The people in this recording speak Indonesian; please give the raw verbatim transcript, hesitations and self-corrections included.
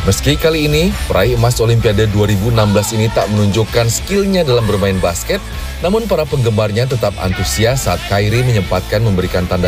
Meski kali ini, peraih emas Olimpiade dua ribu enam belas ini tak menunjukkan skillnya dalam bermain basket, namun para penggemarnya tetap antusias saat Kyrie menyempatkan memberikan tanda